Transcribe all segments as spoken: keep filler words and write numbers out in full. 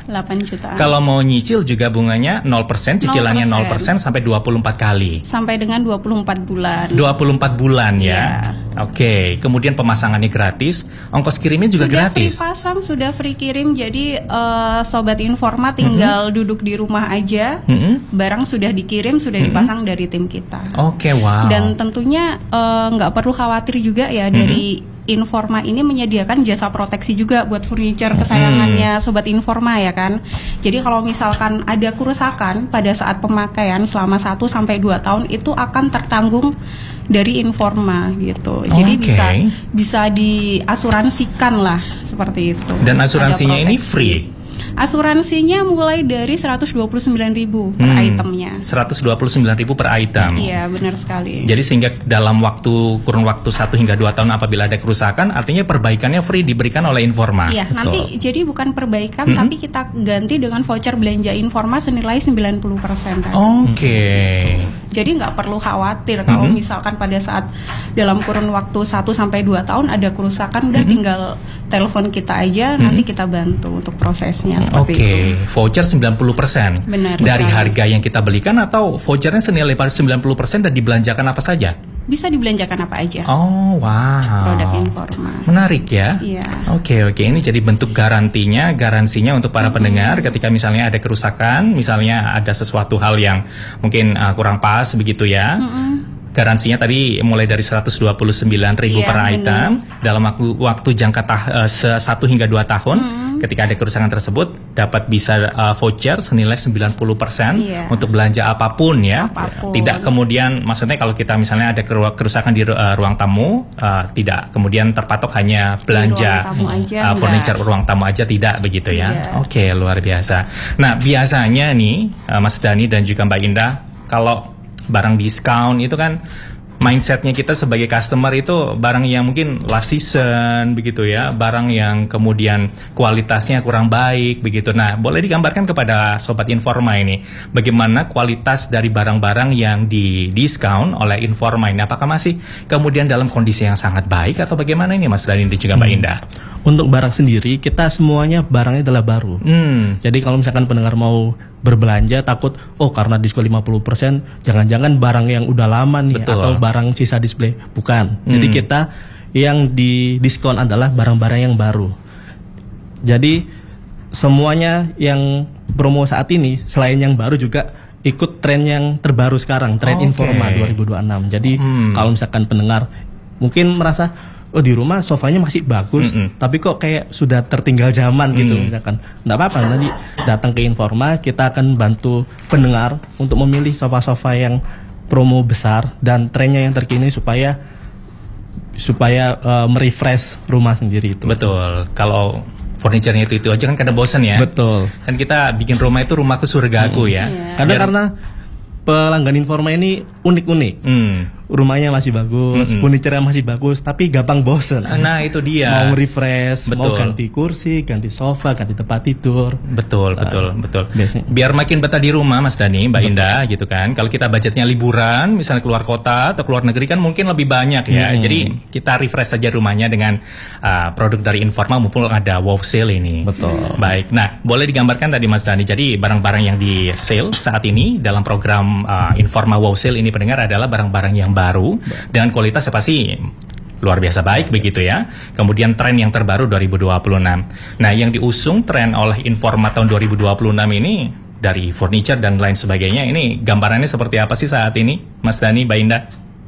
delapan jutaan. Kalau mau nyicil juga bunganya nol persen, cicilannya nol persen sampai dua puluh empat kali. Sampai dengan dua puluh empat bulan. dua puluh empat bulan ya. Yeah. Oke, kemudian pemasangannya gratis, ongkos kirimnya juga sudah gratis. Sudah free pasang, sudah free kirim. Jadi uh, Sobat Informa tinggal mm-hmm. duduk di rumah aja. Mm-hmm. Barang sudah dikirim, sudah mm-hmm. dipasang dari tim kita. Oke, wow. Dan tentunya nggak uh, perlu khawatir juga ya mm-hmm. dari Informa ini menyediakan jasa proteksi juga buat furniture kesayangannya hmm. Sobat Informa ya kan. Jadi kalau misalkan ada kerusakan pada saat pemakaian selama satu sampai dua tahun itu akan tertanggung dari Informa gitu. Jadi okay. bisa bisa diasuransikan lah seperti itu. Dan asuransinya ini free. Asuransinya mulai dari seratus dua puluh sembilan ribu per hmm, itemnya. seratus dua puluh sembilan ribu per item. Iya, benar sekali. Jadi sehingga dalam waktu kurun waktu satu hingga dua tahun apabila ada kerusakan, artinya perbaikannya free diberikan oleh Informa. Iya, betul. Nanti jadi bukan perbaikan, hmm? tapi kita ganti dengan voucher belanja Informa senilai sembilan puluh persen. Oke. Okay. Jadi nggak perlu khawatir kalau hmm? misalkan pada saat dalam kurun waktu satu sampai dua tahun ada kerusakan, udah hmm? tinggal telepon kita aja, hmm? nanti kita bantu untuk prosesnya. Oke, okay. Voucher sembilan puluh persen Benar, dari benar. harga yang kita belikan, atau vouchernya senilai pada sembilan puluh persen dan dibelanjakan apa saja? Bisa dibelanjakan apa aja. Oh, wow. Produk Informa. Menarik ya. Iya. Oke, oke. Ini jadi bentuk garantinya, garansinya untuk para mm-hmm. pendengar ketika misalnya ada kerusakan, misalnya ada sesuatu hal yang mungkin uh, kurang pas begitu ya. Mm-hmm. Garansinya tadi mulai dari seratus dua puluh sembilan ribu yeah, per item bener. Dalam waktu, waktu jangka tah, uh, satu hingga dua tahun. Mm-hmm. Ketika ada kerusakan tersebut dapat bisa uh, voucher senilai sembilan puluh persen yeah. untuk belanja apapun ya. Apapun. Tidak kemudian, maksudnya kalau kita misalnya ada kerusakan di uh, ruang tamu, uh, tidak kemudian terpatok hanya belanja aja, uh, furniture ruang tamu aja, tidak begitu ya. Yeah. Oke, luar biasa. Nah, biasanya nih uh, Mas Dhani dan juga Mbak Indah, kalau barang diskon itu kan mindsetnya kita sebagai customer itu barang yang mungkin last season begitu ya, barang yang kemudian kualitasnya kurang baik begitu. Nah, boleh digambarkan kepada Sobat Informa ini bagaimana kualitas dari barang-barang yang di diskon oleh Informa ini, apakah masih kemudian dalam kondisi yang sangat baik atau bagaimana ini Mas Dhani dan juga Mbak Indah? Untuk barang sendiri kita semuanya barangnya adalah baru. Hmm. Jadi kalau misalkan pendengar mau berbelanja takut oh karena diskon lima puluh persen jangan-jangan barang yang udah lama nih. Betul. Atau barang sisa display, bukan. Hmm. Jadi kita yang di diskon adalah barang-barang yang baru. Jadi semuanya yang promo saat ini selain yang baru juga ikut tren yang terbaru sekarang, tren okay. Informa dua ribu dua puluh enam. Jadi hmm. kalau misalkan pendengar mungkin merasa oh di rumah sofanya masih bagus, mm-mm. tapi kok kayak sudah tertinggal zaman gitu mm. misalkan, nggak apa-apa, nanti datang ke Informa, kita akan bantu pendengar untuk memilih sofa-sofa yang promo besar dan trennya yang terkini supaya supaya uh, merefresh rumah sendiri itu. Betul. Kalau furniturnya itu itu aja kan kadang bosan ya. Betul. Kan kita bikin rumah itu rumahku surgaku hmm. ya. Yeah. Karena Biar... karena pelanggan Informa ini unik-unik. Hmm. Rumahnya masih bagus, mm-hmm. furniture-nya masih bagus, tapi gampang bosen. Nah, itu dia. Mau refresh, betul. Mau ganti kursi, ganti sofa, ganti tempat tidur. Betul, nah, betul, betul. Biasanya. Biar makin betah di rumah, Mas Dhani, Mbak betul. Indah, gitu kan. Kalau kita budgetnya liburan, misalnya keluar kota atau keluar negeri kan mungkin lebih banyak ya. Hmm. Jadi kita refresh saja rumahnya dengan uh, produk dari Informa mumpung ada wow sale ini. Betul. Baik. Nah, boleh digambarkan tadi Mas Dhani. Jadi barang-barang yang di sale saat ini dalam program uh, Informa wow sale ini pendengar adalah barang-barang yang baru dengan kualitas pasti luar biasa baik begitu ya. Kemudian tren yang terbaru dua ribu dua puluh enam. Nah, yang diusung tren oleh Informa tahun dua ribu dua puluh enam ini dari furniture dan lain sebagainya, ini gambarannya seperti apa sih saat ini, Mas Dhani, Mbak Indah?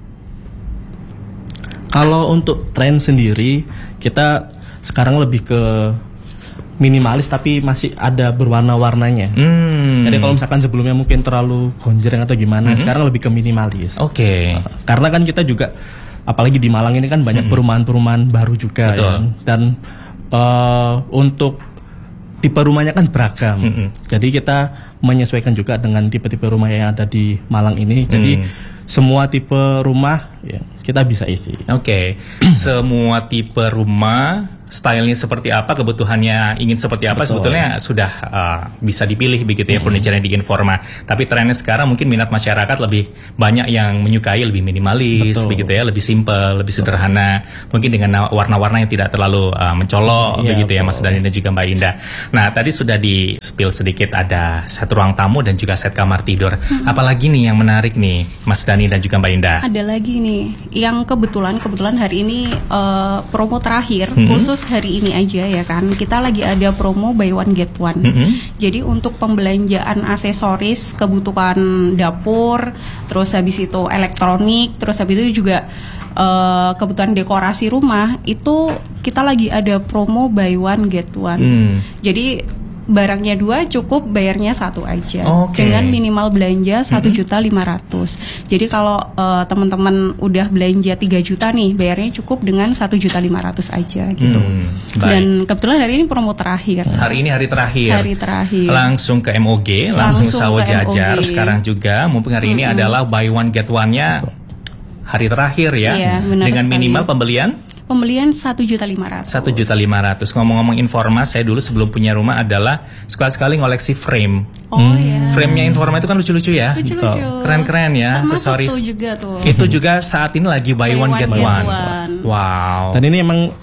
Kalau untuk tren sendiri, kita sekarang lebih ke minimalis tapi masih ada berwarna-warnanya. Hmm. Jadi kalau misalkan sebelumnya mungkin terlalu gonjreng atau gimana, mm-hmm. sekarang lebih ke minimalis. Oke. Okay. Uh, karena kan kita juga, apalagi di Malang ini kan banyak mm-hmm. perumahan-perumahan baru juga. Betul. Ya. Dan uh, untuk tipe rumahnya kan beragam. Mm-hmm. Jadi kita menyesuaikan juga dengan tipe-tipe rumah yang ada di Malang ini. Jadi mm. semua tipe rumah ya, kita bisa isi. Oke. Okay. Semua tipe rumah, stylenya seperti apa, kebutuhannya ingin seperti apa, betul, sebetulnya sudah uh, bisa dipilih begitu ya, hmm. furniture yang di Informa. Tapi trennya sekarang mungkin minat masyarakat lebih banyak yang menyukai lebih minimalis, betul, begitu ya, lebih simple, lebih sederhana, mungkin dengan warna-warna yang tidak terlalu uh, mencolok, ya, begitu betul. ya Mas Dani dan juga Mbak Indah. Nah tadi sudah di spill sedikit, ada set ruang tamu dan juga set kamar tidur. Hmm. Apalagi nih yang menarik nih Mas Dani dan juga Mbak Indah? Ada lagi nih yang kebetulan kebetulan hari ini uh, promo terakhir, hmm. khusus hari ini aja ya kan, kita lagi ada promo buy one get one. Mm-hmm. Jadi untuk pembelanjaan aksesoris, kebutuhan dapur, terus habis itu elektronik, terus habis itu juga uh, kebutuhan dekorasi rumah, itu kita lagi ada promo buy one get one. Mm. Jadi barangnya dua cukup bayarnya satu aja, okay. dengan minimal belanja satu juta lima ratus. Jadi kalau uh, teman-teman udah belanja tiga juta nih, bayarnya cukup dengan satu juta lima ratus aja gitu. Hmm, dan kebetulan hari ini promo terakhir. Hari ini hari terakhir. Hari terakhir. Langsung ke M O G, langsung, langsung Sawo Jajar. Sekarang juga mumpung hari ini hmm. adalah buy one get one-nya hari terakhir ya. Iya, dengan sekali. Minimal pembelian Pembelian satu juta lima ratus. Satu juta lima ratus. Ngomong-ngomong Informa, saya dulu sebelum punya rumah adalah suka sekali ngoleksi frame. Oh hmm. iya. Frame-nya Informa itu kan lucu-lucu ya. Lucu-lucu. Keren-keren ya, aksesoris. Itu juga tuh. Itu juga saat ini lagi buy, buy one, one get one. one. Wow. Dan ini emang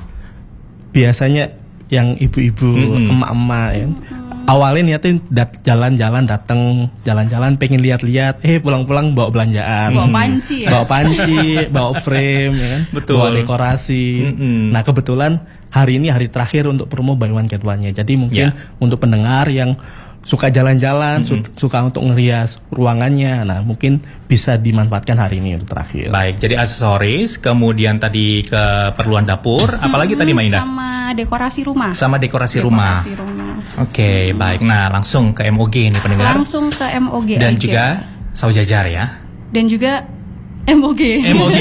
biasanya yang ibu-ibu, mm-hmm. emak-emak ya. Mm-hmm. Awalnya niatnya dat- jalan-jalan, datang jalan-jalan, pengen lihat-lihat, eh pulang-pulang bawa belanjaan, bawa panci, ya? bawa panci, bawa frame, ya kan? Betul. Bawa dekorasi. Mm-hmm. Nah kebetulan hari ini hari terakhir untuk promo buy one get one-nya. Jadi mungkin yeah. untuk pendengar yang suka jalan-jalan, mm-hmm. su- suka untuk ngerias ruangannya, nah mungkin bisa dimanfaatkan hari ini untuk terakhir. Baik, jadi aksesoris, kemudian tadi keperluan dapur, mm-hmm. apalagi tadi Mbak Indah? Sama dekorasi rumah. Sama dekorasi, dekorasi rumah. rumah. Oke, okay, mm-hmm. baik. Nah, langsung ke M O G nih pendengar. Langsung ke M O G dan aja. juga Sawo Jajar ya. Dan juga M O G. M O G.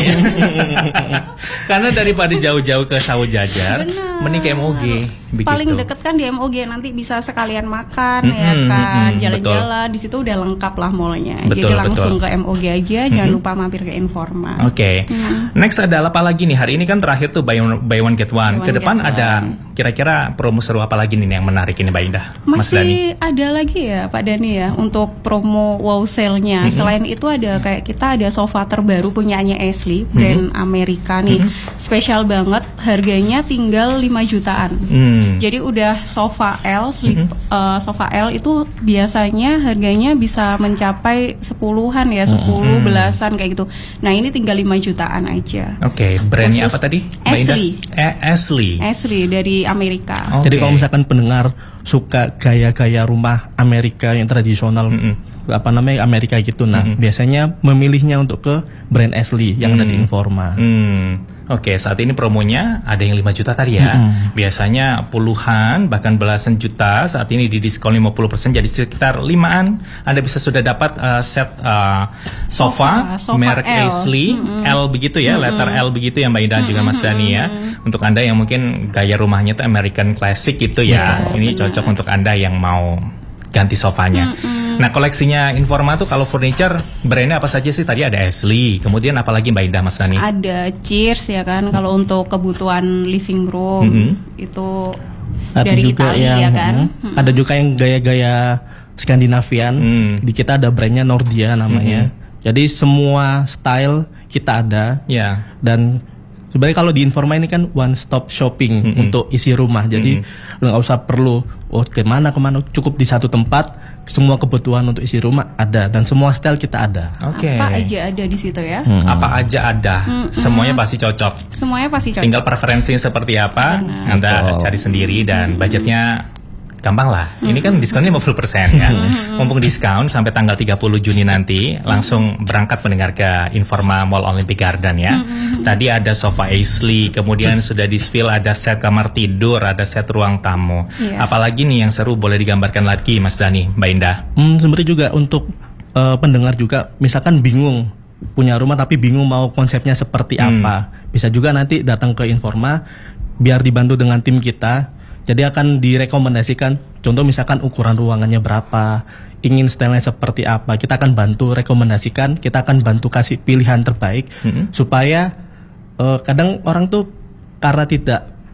Karena daripada jauh-jauh ke Sawo Jajar, bener. Mending ke M O G. Begitu. Paling deket kan di M O G, nanti bisa sekalian makan, mm-hmm, ya kan, mm-hmm, jalan-jalan. Di situ udah lengkap lah mallnya. Betul, jadi langsung betul. ke M O G aja, mm-hmm. jangan lupa mampir ke Informa. Oke. Okay. Mm. Next ada apa lagi nih? Hari ini kan terakhir tuh buy one, buy one get one. Ke depan ada kira-kira promo seru apa lagi nih yang menarik ini Mbak Indah? Mas Masih Dani. Ada lagi ya Pak Dani ya untuk promo wow sale-nya. Mm-hmm. Selain itu ada kayak kita ada sofa terbaru punyanya Ashley, brand mm-hmm. Amerika nih. Mm-hmm. Spesial banget, harganya tinggal lima jutaan. Mm. Jadi udah sofa L, sleep, mm-hmm. uh, sofa L itu biasanya harganya bisa mencapai sepuluhan ya, sepuluh, mm-hmm. belasan kayak gitu. Nah ini tinggal lima jutaan aja. Oke, okay, brandnya apa tadi? Ashley. Eh, Ashley. Ashley dari Amerika. Okay. Jadi kalau misalkan pendengar suka gaya-gaya rumah Amerika yang tradisional, mm-hmm. apa namanya Amerika gitu, nah mm-hmm. biasanya memilihnya untuk ke brand Ashley yang mm-hmm. ada di Informa. Mm. Oke, okay, saat ini promonya ada yang lima juta tadi ya. Mm-hmm. Biasanya puluhan bahkan belasan juta. Saat ini di diskon lima puluh persen jadi sekitar limaan. Anda bisa sudah dapat uh, set uh, sofa, sofa merek L. Ashley, mm-hmm. L begitu ya, mm-hmm. letter L begitu ya Mbak Ida mm-hmm. juga Mas Dani ya. Untuk Anda yang mungkin gaya rumahnya itu American Classic gitu ya. Mm-hmm. Ini cocok untuk Anda yang mau ganti sofanya. Mm-hmm. Nah koleksinya Informa tuh kalau furniture brandnya apa saja sih? Tadi ada Ashley, kemudian apa lagi Mbak Indah Mas Dani? Ada Cheers ya kan, kalau untuk kebutuhan living room mm-hmm. itu ada dari juga Italia yang, ya kan. Hmm, ada juga yang gaya-gaya Skandinavian. Mm. Di kita ada brandnya Nordia namanya. Mm-hmm. Jadi semua style kita ada. Yeah. Dan sebenarnya kalau di Informa ini kan one stop shopping mm-hmm. untuk isi rumah. Jadi mm-hmm. nggak usah perlu oh kemana kemana, cukup di satu tempat. Semua kebutuhan untuk isi rumah ada dan semua style kita ada. Oke. Okay. Apa aja ada di situ ya? Hmm. Apa aja ada, hmm, semuanya hmm. pasti cocok. Semuanya pasti cocok. Tinggal preferensinya seperti apa, benar. Anda oh. cari sendiri dan budgetnya gampang lah. Mm-hmm. Ini kan diskon lima puluh persen ya. Mm-hmm. Mumpung diskon sampai tanggal tiga puluh Juni nanti, langsung berangkat pendengar ke Informa Mall Olympic Garden ya. Mm-hmm. Tadi ada sofa Ashley, kemudian mm-hmm. sudah di-spill ada set kamar tidur, ada set ruang tamu. Yeah. Apalagi nih yang seru boleh digambarkan lagi Mas Dani, Mbak Indah? Hmm, sebenarnya juga untuk uh, pendengar juga, misalkan bingung punya rumah tapi bingung mau konsepnya seperti hmm. apa, bisa juga nanti datang ke Informa biar dibantu dengan tim kita. Jadi akan direkomendasikan, contoh misalkan ukuran ruangannya berapa, ingin stylenya seperti apa, kita akan bantu rekomendasikan, kita akan bantu kasih pilihan terbaik, mm-hmm. supaya uh, kadang orang tuh karena tidak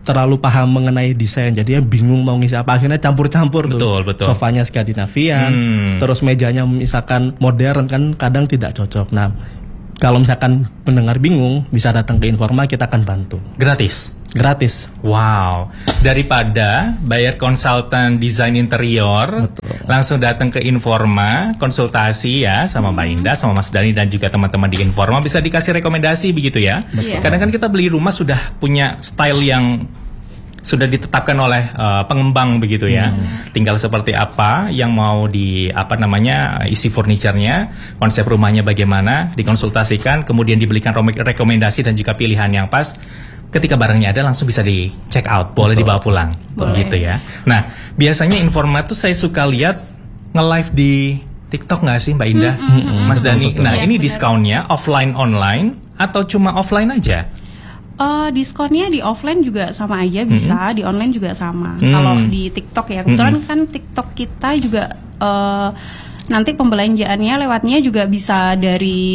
terlalu paham mengenai desain, jadinya bingung mau ngisi apa, akhirnya campur-campur tuh. Betul, betul. Sofanya Skandinavian, hmm. terus mejanya misalkan modern kan kadang tidak cocok. Nah, kalau misalkan pendengar bingung bisa datang ke Informa, kita akan bantu. Gratis. Gratis. Wow. Daripada bayar konsultan desain interior, betul, langsung datang ke Informa, konsultasi ya sama Mbak Indah, sama Mas Dani dan juga teman-teman di Informa, bisa dikasih rekomendasi begitu ya. Betul. Kadang kan kita beli rumah sudah punya style yang sudah ditetapkan oleh uh, pengembang begitu ya. Hmm. Tinggal seperti apa yang mau di apa namanya isi furniturnya, konsep rumahnya bagaimana, dikonsultasikan, kemudian dibelikan rekomendasi dan juga pilihan yang pas. Ketika barangnya ada langsung bisa di check out, boleh dibawa pulang, begitu ya. Nah, biasanya Informa tuh saya suka lihat nge-live di TikTok nggak sih Mbak Indah, mm-hmm. Mas Dani? Nah, ya, ini benar. Diskonnya offline online atau cuma offline aja? Uh, diskonnya di offline juga sama aja bisa, mm-hmm. di online juga sama. Mm-hmm. Kalau di TikTok ya, kebetulan mm-hmm. kan TikTok kita juga uh, nanti pembelanjaannya lewatnya juga bisa dari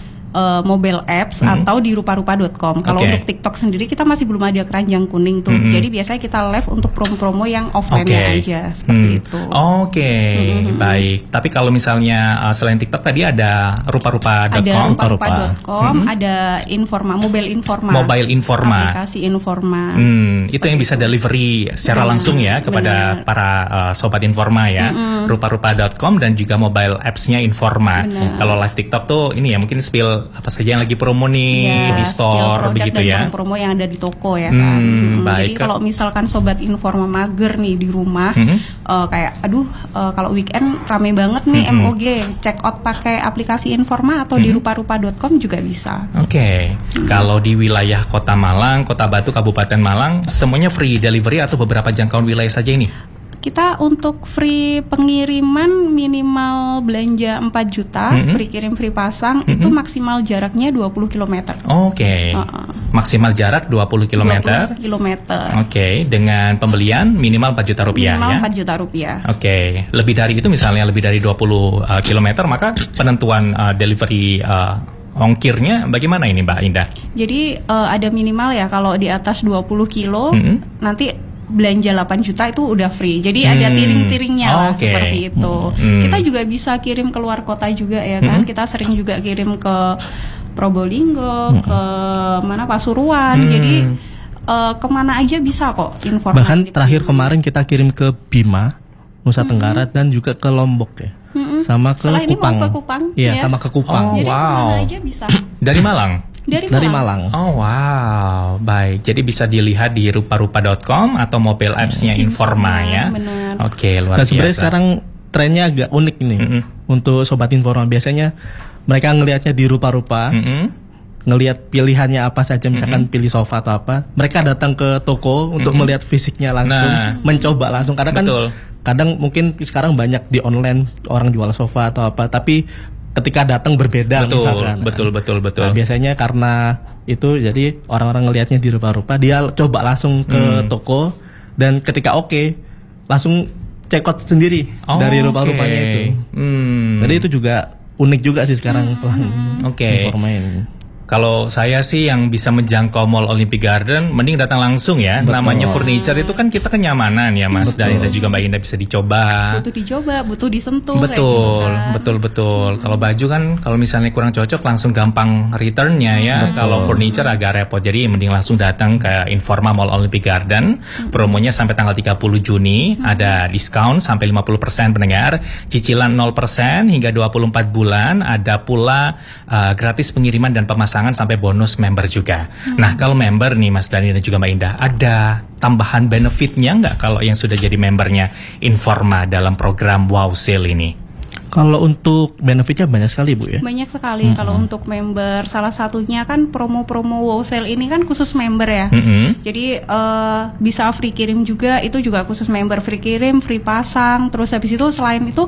Uh, mobile apps mm-hmm. atau di rupa-rupa dot com. Kalau okay. untuk TikTok sendiri kita masih belum ada keranjang kuning tuh. Mm-hmm. Jadi biasanya kita live untuk promo-promo yang offline-nya okay. aja seperti mm. itu. Oke, okay. mm-hmm. baik. Tapi kalau misalnya uh, selain TikTok tadi ada rupa-rupa dot com, ada rupa-rupa dot com, mm-hmm. ada Informa, mobile Informa. Mobile Informa. Aplikasi Informa. Hmm, itu yang bisa delivery secara mm-hmm. langsung ya kepada bener. para uh, sobat Informa ya. Mm-hmm. rupa-rupa dot com dan juga mobile apps-nya Informa. Bener. Kalau live TikTok tuh ini ya mungkin spill apa saja yang lagi promo nih ya, di store begitu ya. Promo yang ada di toko ya kan. Hmm, hmm, baik. Jadi kalau misalkan sobat Informa mager nih di rumah, hmm. uh, kayak aduh uh, kalau weekend rame banget nih hmm. M O G, check out pakai aplikasi Informa atau hmm. di rupa-rupa dot com juga bisa. Oke. Okay. Hmm. Kalau di wilayah Kota Malang, Kota Batu, Kabupaten Malang, semuanya free delivery atau beberapa jangkauan wilayah saja ini? Kita untuk free pengiriman minimal belanja empat juta, mm-hmm. free kirim free pasang, mm-hmm. itu maksimal jaraknya dua puluh kilometer. Oke. Okay. Uh-uh. Maksimal jarak dua puluh kilometer. dua puluh kilometer. Oke, okay. Dengan pembelian minimal empat juta rupiah minimal ya. empat juta rupiah. Oke. Okay. Lebih dari itu misalnya lebih dari dua puluh uh, kilometer maka penentuan uh, delivery uh, ongkirnya bagaimana ini Mbak Indah? Jadi uh, ada minimal ya kalau di atas dua puluh kilo mm-hmm. nanti belanja delapan juta itu udah free. Jadi hmm. ada tiring-tiringnya oh, lah okay. seperti itu. Hmm. Kita juga bisa kirim ke luar kota juga ya kan. Hmm. Kita sering juga kirim ke Probolinggo, hmm. ke mana Pasuruan. Hmm. Jadi uh, kemana aja bisa kok informasi. Bahkan terakhir kemarin kita kirim ke Bima, Nusa Tenggara hmm. dan juga ke Lombok ya. Hmm. Sama ke Setelah Kupang. Ini mau ke Kupang. Iya, ya. Sama ke Kupang. Oh, jadi wow. kemana aja bisa. Dari Malang. Dari Malang. Dari Malang. Oh wow, baik. Jadi bisa dilihat di rupa-rupa dot com atau mobile apps-nya Informa ya. Benar. Oke, luar nah, biasa. Sebenarnya sekarang trennya agak unik nih mm-hmm. untuk sobat Informa. Biasanya mereka ngelihatnya di rupa-rupa, mm-hmm. ngelihat pilihannya apa saja, misalkan mm-hmm. pilih sofa atau apa. Mereka datang ke toko untuk mm-hmm. melihat fisiknya langsung, nah, mencoba langsung. Karena kan betul. Kadang mungkin sekarang banyak di online orang jual sofa atau apa, tapi ketika datang berbeda betul, misalkan. Betul, betul, betul. Nah, biasanya karena itu jadi orang-orang ngelihatnya di rupa-rupa, dia coba langsung ke hmm. toko dan ketika oke okay, langsung check out sendiri oh, dari rupa-rupanya okay. itu. Hmm. Jadi itu juga unik juga sih sekarang hmm. Oke. Okay. Kalau saya sih yang bisa menjangkau Mall Olympic Garden, mending datang langsung ya. Betul. Namanya furniture itu kan kita kenyamanan ya Mas Dani dan juga Mbak Indah bisa dicoba. Butuh dicoba, butuh disentuh. Betul, gitu kan. betul, betul. Hmm. Kalau baju kan kalau misalnya kurang cocok langsung gampang returnnya ya. Hmm. Kalau furniture agak repot, jadi mending langsung datang ke Informa Mall Olympic Garden. Hmm. Promonya sampai tanggal tiga puluh Juni, hmm. ada diskon sampai lima puluh persen pendengar, cicilan nol persen hingga dua puluh empat bulan, ada pula uh, gratis pengiriman dan pemasangan sampai bonus member juga. Hmm. Nah, kalau member nih Mas Dani dan juga Mbak Indah, ada tambahan benefitnya nggak kalau yang sudah jadi membernya Informa dalam program Wow Sale ini? Kalau untuk benefitnya banyak sekali Bu ya? Banyak sekali. Mm-hmm. Kalau untuk member, salah satunya kan promo-promo Wow Sale ini kan khusus member ya. Mm-hmm. Jadi uh, bisa free kirim juga, itu juga khusus member, free kirim, free pasang. Terus habis itu selain itu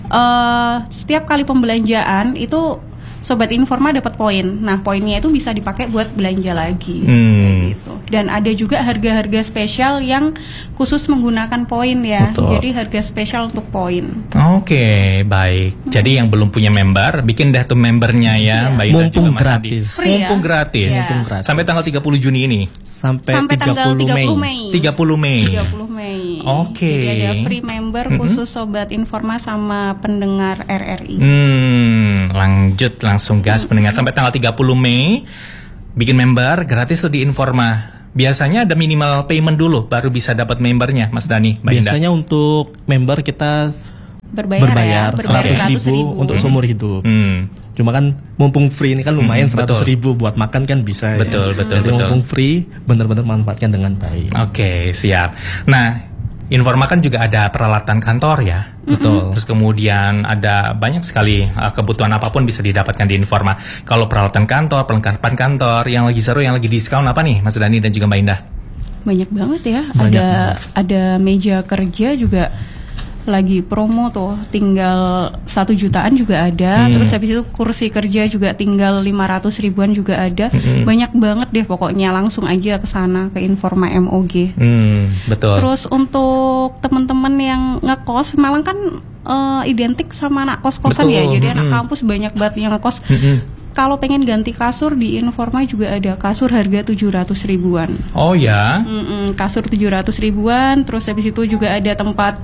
uh, setiap kali pembelanjaan itu Sobat Informa dapat poin. Nah, poinnya itu bisa dipakai buat belanja lagi. Hmm. Gitu. Dan ada juga harga-harga spesial yang khusus menggunakan poin ya. Betul. Jadi harga spesial untuk poin. Oke, baik. Hmm. Jadi yang belum punya member, bikin dah tuh membernya ya, Mbak Indah juga Mas Adi. Mumpung ya? gratis. Ya. Mumpung gratis. Sampai tanggal tiga puluh Juni ini. Sampai, Sampai tanggal tiga puluh Mei. tiga puluh Mei. tiga puluh Mei. Oke. Jadi ada free member mm-hmm. khusus Sobat Informa sama pendengar R R I. Hmm, lanjut langsung gas mm-hmm. pendengar sampai tanggal tiga puluh Mei. Bikin member gratis tuh di Informa. Biasanya ada minimal payment dulu baru bisa dapat membernya, Mas Dani, Mbak Indah. Biasanya untuk member kita berbayar, berbayar, ya, berbayar seratus ribu, ribu untuk seumur hidup. Hmm. Cuma kan mumpung free ini kan lumayan hmm, seratus ribu buat makan kan bisa. Betul, ya. betul, Jadi betul. mumpung free, benar-benar manfaatkan dengan baik. Oke, okay, siap. Nah, Informa kan juga ada peralatan kantor ya. Betul. Terus kemudian ada banyak sekali uh, kebutuhan apapun bisa didapatkan di Informa. Kalau peralatan kantor, perlengkapan kantor, yang lagi seru, yang lagi diskon apa nih, Mas Dani dan juga Mbak Indah? Banyak banget ya. Banyak ada banget. ada meja kerja juga lagi promo tuh, tinggal satu jutaan juga ada. Hmm. Terus habis itu kursi kerja juga tinggal lima ratus ribuan juga ada. Hmm. Banyak banget deh pokoknya, langsung aja ke sana ke Informa M O G. Hmm, betul. Terus untuk teman-teman yang ngekos, Malang kan uh, identik sama anak kos-kosan betul. Ya. Jadi hmm. anak kampus banyak banget yang ngekos. Hmm. Kalau pengen ganti kasur di Informa juga ada kasur harga tujuh ratus ribuan. Oh ya? Mm-mm, kasur tujuh ratus ribuan. Terus habis itu juga ada tempat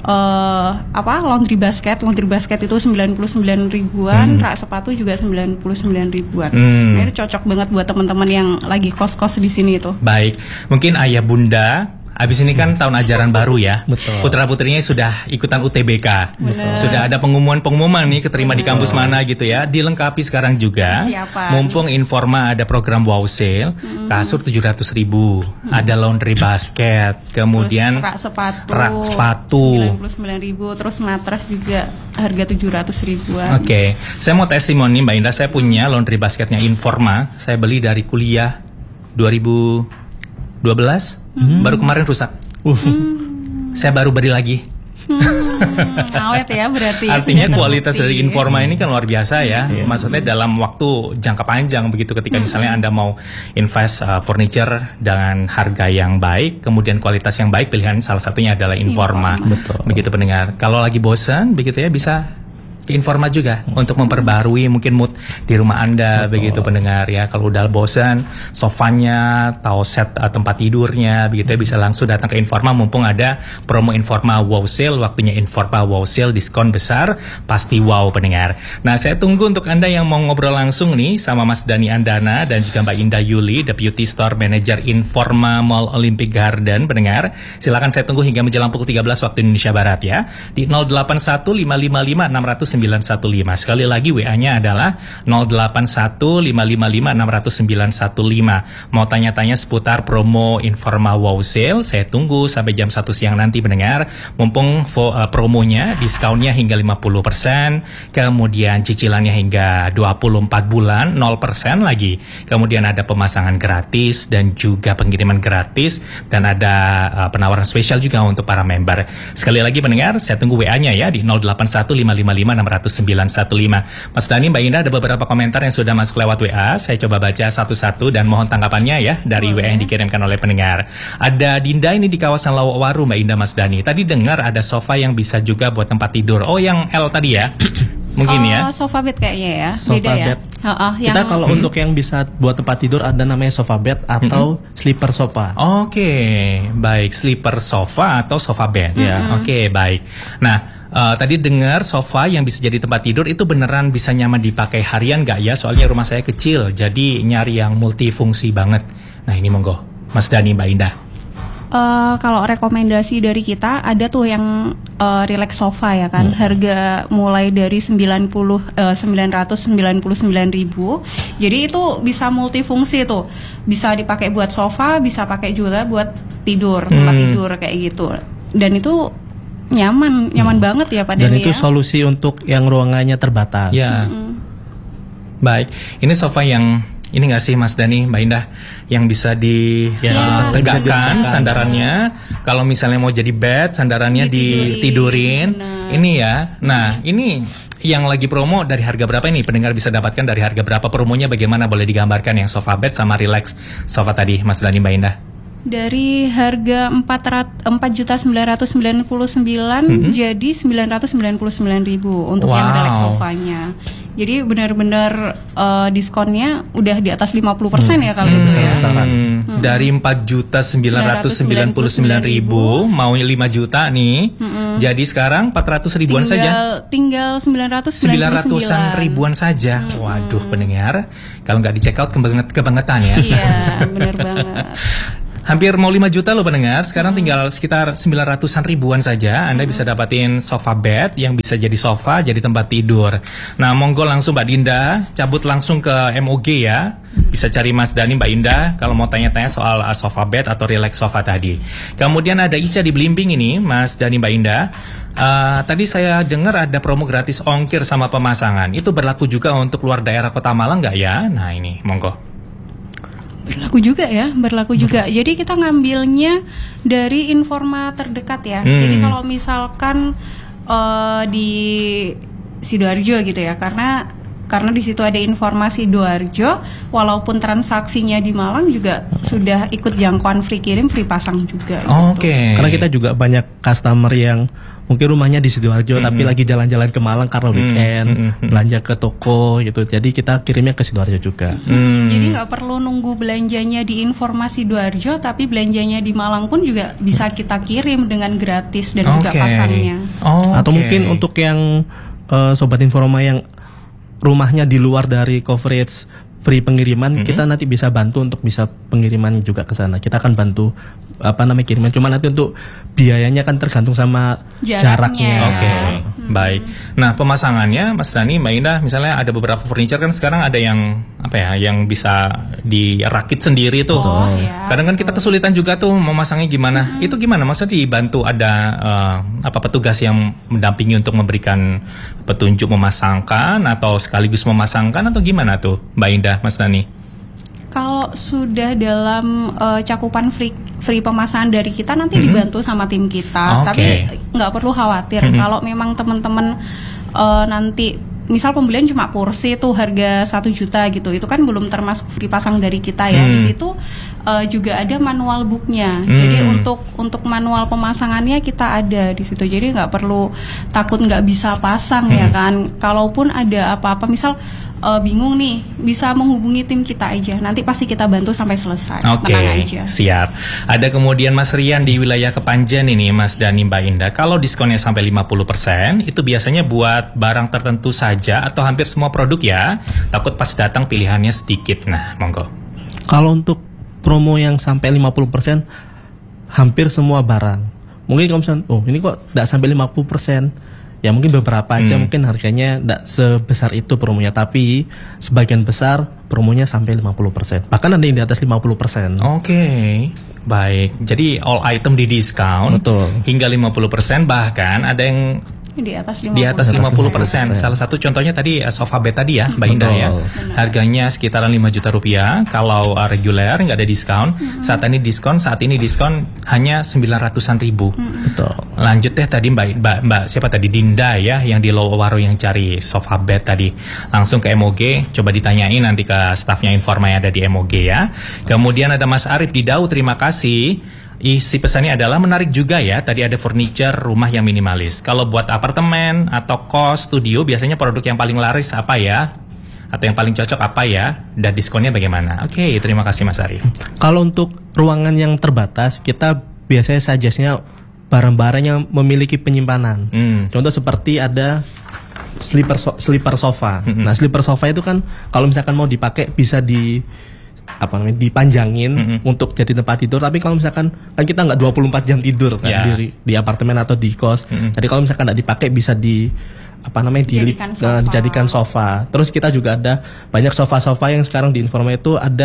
uh, apa laundry basket. Laundry basket itu sembilan puluh sembilan ribuan. Hmm. Rak sepatu juga sembilan puluh sembilan ribuan. Hmm. Nah, itu cocok banget buat teman-teman yang lagi kos-kos di sini tuh. Baik, mungkin ayah bunda. Habis ini kan tahun ajaran baru ya. Betul. Putra-putrinya sudah ikutan U T B K. Betul. Sudah ada pengumuman-pengumuman nih keterima Betul. Di kampus mana gitu ya. Dilengkapi sekarang juga. Siapa? Mumpung Informa ada program wow sale, hmm. kasur tujuh ratus ribu, hmm. ada laundry basket, kemudian terus rak sepatu, rak sepatu sembilan puluh sembilan ribu, terus matras juga harga tujuh ratus ribuan. Oke, okay. Saya mau testimoni Mbak Indah, saya punya laundry basketnya Informa. Saya beli dari kuliah dua ribu dua belas, hmm. baru kemarin rusak. Uh. Hmm. Saya baru beli lagi. Hmm, awet ya berarti. Artinya kualitas dari Informa ini kan luar biasa ya. Hmm. Maksudnya dalam waktu jangka panjang begitu, ketika hmm. misalnya Anda mau invest uh, furniture dengan harga yang baik, kemudian kualitas yang baik, pilihan salah satunya adalah Informa. Betul. Begitu pendengar. Kalau lagi bosan begitu ya, bisa ke Informa juga hmm. untuk memperbarui mungkin mood di rumah Anda. Betul. Begitu pendengar ya. Kalau udah bosan, sofanya atau set uh, tempat tidurnya begitu ya, bisa langsung datang ke Informa mumpung ada promo Informa Wow Sale. Waktunya Informa Wow Sale, diskon besar, pasti wow pendengar. Nah, saya tunggu untuk Anda yang mau ngobrol langsung nih sama Mas Dani Andana dan juga Mbak Indah Yuli, Deputy Store Manager Informa Mall Olympic Garden pendengar. Silakan saya tunggu hingga menjelang pukul tiga belas waktu Indonesia Barat ya. Di nol delapan satu lima lima lima enam nol nol sembilan satu lima. Sekali lagi W A-nya adalah nol delapan satu lima lima lima enam nol nol sembilan satu lima. Mau tanya-tanya seputar promo Informa Wow Sale, saya tunggu sampai jam satu siang nanti pendengar. Mumpung fo, uh, promonya, diskonnya hingga lima puluh persen, kemudian cicilannya hingga dua puluh empat bulan nol persen lagi. Kemudian ada pemasangan gratis dan juga pengiriman gratis, dan ada uh, penawaran spesial juga untuk para member. Sekali lagi pendengar, saya tunggu W A-nya ya di nol delapan satu lima lima lima enam nol nol sembilan satu lima. Mas Dani, Mbak Indah, ada beberapa komentar yang sudah masuk lewat W A. Saya coba baca satu-satu dan mohon tanggapannya ya dari Boleh. W A yang dikirimkan oleh pendengar. Ada Dinda ini di kawasan Lawakwaru, Mbak Indah, Mas Dani. Tadi dengar ada sofa yang bisa juga buat tempat tidur. Oh, yang L tadi ya? Mungkin oh, ya. Sofa bed kayaknya ya. Sofa Beda bed. Ya. Oh, oh, Kita yang... kalau hmm. untuk yang bisa buat tempat tidur ada namanya sofa bed atau hmm. sleeper sofa. Oke, okay. Baik, sleeper sofa atau sofa bed hmm. ya. Oke, okay, baik. Nah, Uh, tadi dengar sofa yang bisa jadi tempat tidur itu beneran bisa nyaman dipakai harian gak ya? Soalnya rumah saya kecil, jadi nyari yang multifungsi banget. Nah, ini monggo, Mas Dani, Mbak Indah. Uh, kalau rekomendasi dari kita ada tuh yang uh, relax sofa ya kan, hmm. harga mulai dari sembilan puluh uh, sembilan ratus sembilan puluh sembilan ribu. Jadi itu bisa multifungsi tuh, bisa dipakai buat sofa, bisa pakai juga buat tidur, tempat hmm. tidur kayak gitu. Dan itu nyaman, nyaman hmm. banget ya Pak Deni. Dan itu ya? solusi untuk yang ruangannya terbatas. Ya. Hmm. Baik, ini sofa yang ini nggak sih Mas Dani, Mbak Indah, yang bisa ditegakkan ya, sandarannya. Kalau misalnya mau jadi bed, sandarannya ditidurin, ditidurin Ini ya. Nah, ini yang lagi promo dari harga berapa ini? Pendengar bisa dapatkan dari harga berapa? Promonya bagaimana? Boleh digambarkan yang sofa bed sama relax sofa tadi, Mas Dani, Mbak Indah? Dari harga empat juta sembilan ratus sembilan puluh sembilan mm-hmm. jadi sembilan ratus sembilan puluh sembilan ribu untuk wow. yang relax sofanya. Jadi benar-benar uh, diskonnya udah di atas lima puluh persen hmm. ya kalau hmm. itu ya. Hmm. Dari empat juta sembilan ratus sembilan puluh sembilan ribu mau lima juta nih. Hmm. Jadi sekarang empat ratus ribuan tinggal, saja. Tinggal sembilan ratus sembilan puluh sembilan. sembilan ratusan ribuan saja. Hmm. Waduh, pendengar, kalau nggak di check out kebanget kebangetan ya. Iya, benar banget. Hampir mau lima juta loh pendengar. Sekarang hmm. tinggal sekitar sembilan ratusan ribuan saja. Anda hmm. bisa dapatin sofa bed yang bisa jadi sofa, jadi tempat tidur. Nah, monggo langsung Mbak Dinda, cabut langsung ke M O G ya. Bisa cari Mas Dani, Mbak Indah kalau mau tanya-tanya soal uh, sofa bed atau relax sofa tadi. Kemudian ada Ica di Belimbing ini, Mas Dani, Mbak Indah. Uh, tadi saya dengar ada promo gratis ongkir sama pemasangan. Itu berlaku juga untuk luar daerah Kota Malang nggak ya? Nah, ini monggo. Berlaku juga ya, berlaku juga. Jadi kita ngambilnya dari informa terdekat ya. Hmm. Jadi kalau misalkan uh, di Sidoarjo gitu ya, karena karena di situ ada informasi Sidoarjo, walaupun transaksinya di Malang juga sudah ikut jangkauan free kirim, free pasang juga. Oh, gitu. Oke. Okay. Karena kita juga banyak customer yang mungkin rumahnya di Sidoarjo mm-hmm. tapi lagi jalan-jalan ke Malang karena weekend, mm-hmm. belanja ke toko gitu. Jadi kita kirimnya ke Sidoarjo juga. Mm. Jadi nggak perlu nunggu belanjanya di informasi Sidoarjo, tapi belanjanya di Malang pun juga bisa kita kirim dengan gratis dan okay. juga pasangnya. Oh, atau okay. mungkin untuk yang uh, sobat Informa yang rumahnya di luar dari coverage free pengiriman, mm-hmm. kita nanti bisa bantu untuk bisa pengiriman juga ke sana. Kita akan bantu apa namanya kiriman. Cuma nanti untuk biayanya kan tergantung sama jaraknya. jaraknya. Oke, okay. hmm. baik. Nah, pemasangannya Mas Dani, Mbak Indah, misalnya ada beberapa furniture kan sekarang ada yang apa ya, yang bisa dirakit sendiri tuh. Oh, ya. Kadang kan kita kesulitan juga tuh memasangnya gimana. Hmm. Itu gimana? Maksudnya dibantu ada uh, apa petugas yang mendampingi untuk memberikan petunjuk memasangkan atau sekaligus memasangkan atau gimana tuh, Mbak Indah, Mas Dani? Kalau sudah dalam uh, cakupan free free pemasangan dari kita nanti mm-hmm. dibantu sama tim kita, okay. tapi nggak perlu khawatir mm-hmm. kalau memang teman-teman uh, nanti misal pembelian cuma kursi tuh harga satu juta gitu, itu kan belum termasuk free pasang dari kita ya. Mm. Di situ uh, juga ada manual booknya, mm. jadi untuk untuk manual pemasangannya kita ada di situ, jadi nggak perlu takut nggak bisa pasang mm. ya kan. Kalaupun ada apa-apa misal Uh, bingung nih, bisa menghubungi tim kita aja. Nanti pasti kita bantu sampai selesai. Oke, okay, siap. Ada kemudian Mas Rian di wilayah Kepanjen ini, Mas Dani, Mbak Indah. Kalau diskonnya sampai lima puluh persen, itu biasanya buat barang tertentu saja atau hampir semua produk ya? Takut pas datang pilihannya sedikit. Nah, monggo. Kalau untuk promo yang sampai lima puluh persen, hampir semua barang. Mungkin kalau misalnya, oh ini kok tidak sampai lima puluh persen. Ya mungkin beberapa aja hmm. mungkin harganya tidak sebesar itu promonya, tapi sebagian besar promonya sampai lima puluh persen. Bahkan ada yang di atas lima puluh persen. Oke. Okay. Baik. Jadi all item di diskon. Betul. Hingga lima puluh persen, bahkan ada yang di atas lima puluh persen. Salah satu contohnya tadi sofa bed tadi ya, Mbak Indah ya. Harganya sekitaran lima juta rupiah. Kalau uh, reguler nggak ada diskon. Mm-hmm. Saat ini diskon, saat ini diskon hanya sembilan ratusan ribu. Mm-hmm. Betul. Lanjut deh tadi Mbak, Mbak, Mbak siapa tadi Dinda ya, yang di Lowaro yang cari sofa bed tadi. Langsung ke M O G, coba ditanyain nanti ke stafnya Informa yang ada di M O G ya. Kemudian ada Mas Arif di Dau, terima kasih. Isi pesannya adalah menarik juga ya. Tadi ada furniture rumah yang minimalis. Kalau buat apartemen atau kos, studio, biasanya produk yang paling laris apa ya? Atau yang paling cocok apa ya? Dan diskonnya bagaimana? Oke, okay, terima kasih Mas Arif. Kalau untuk ruangan yang terbatas, kita biasanya suggest-nya barang-barang yang memiliki penyimpanan. Hmm. Contoh seperti ada sleeper so- sleeper sofa. Hmm. Nah, sleeper sofa itu kan kalau misalkan mau dipakai bisa di apa namanya dipanjangin mm-hmm. untuk jadi tempat tidur, tapi kalau misalkan kan kita nggak dua puluh empat jam tidur kan yeah. di di apartemen atau di kos. Mm-hmm. Jadi kalau misalkan nggak dipakai bisa di apa namanya dijadikan sofa. dijadikan sofa. Terus kita juga ada banyak sofa-sofa yang sekarang di Informa itu ada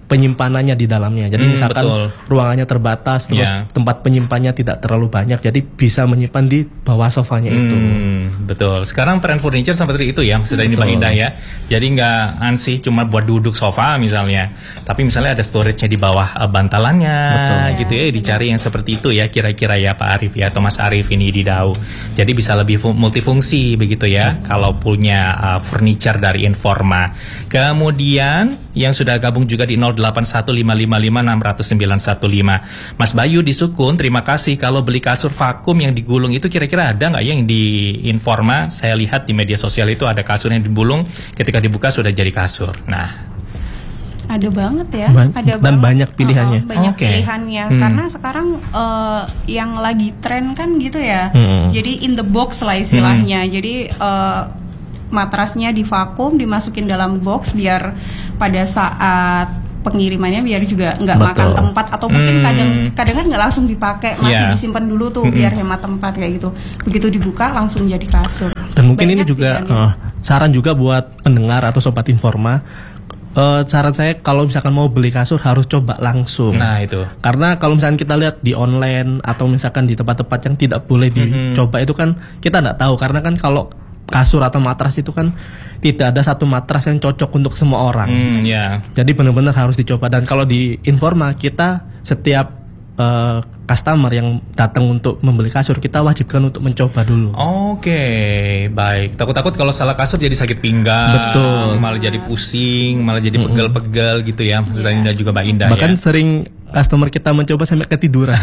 penyimpanannya di dalamnya. Jadi Hmm, misalkan betul. ruangannya terbatas, terus Ya. tempat penyimpannya tidak terlalu banyak, jadi bisa menyimpan di bawah sofanya itu. Hmm, betul. Sekarang tren furniture seperti itu ya, sudah ini Mbak Indah ya. Jadi nggak ansih cuma buat duduk sofa misalnya, tapi misalnya ada storage-nya di bawah uh, bantalannya, Betul. gitu ya. Dicari yang seperti itu ya, kira-kira ya Pak Arif ya, atau Mas Arif ini di Dau. Jadi bisa lebih fu- multifungsi begitu ya, kalau punya uh, furniture dari Informa. Kemudian yang sudah gabung juga di nol delapan satu lima lima lima enam nol sembilan satu lima. Mas Bayu di Sukun, terima kasih. Kalau beli kasur vakum yang digulung itu kira-kira ada nggak ya yang di Informa? Saya lihat di media sosial itu ada kasur yang digulung, ketika dibuka sudah jadi kasur. Nah, Ada banget ya, Ban- ada dan banget. banyak pilihannya. Uh-uh, banyak Oke. pilihannya. Hmm. Karena sekarang uh, yang lagi tren kan gitu ya. Hmm. Jadi in the box lah istilahnya. Jadi uh, matrasnya divakum, dimasukin dalam box biar pada saat pengirimannya biar juga nggak Betul. makan tempat, atau mungkin Hmm. kadang kadang kan nggak langsung dipakai, masih Yeah. disimpan dulu tuh biar hemat tempat kayak gitu. Begitu dibuka langsung jadi kasur. Dan mungkin ini Banyak juga pilihannya. eh, saran juga buat pendengar atau sobat Informa. Eh, saran saya kalau misalkan mau beli kasur harus coba langsung. nah itu. Karena kalau misalkan kita lihat di online atau misalkan di tempat-tempat yang tidak boleh dicoba itu kan kita nggak tahu, karena kan kalau kasur atau matras itu kan tidak ada satu matras yang cocok untuk semua orang. Hmm, ya. Jadi benar-benar harus dicoba. Dan kalau di Informa kita setiap eh, customer yang datang untuk membeli kasur kita wajibkan untuk mencoba dulu. Oke, baik. Takut-takut kalau salah kasur jadi sakit pinggang, Betul. malah jadi pusing, malah jadi pegel-pegel gitu ya. Maksud Indah juga Mbak Indah Bahkan ya. sering customer kita mencoba sampai ketiduran.